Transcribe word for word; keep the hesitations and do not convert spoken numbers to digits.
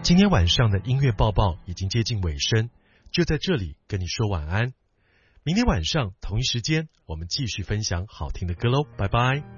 今天晚上的音乐报报已经接近尾声，就在这里跟你说晚安。明天晚上同一时间，我们继续分享好听的歌喽，拜拜。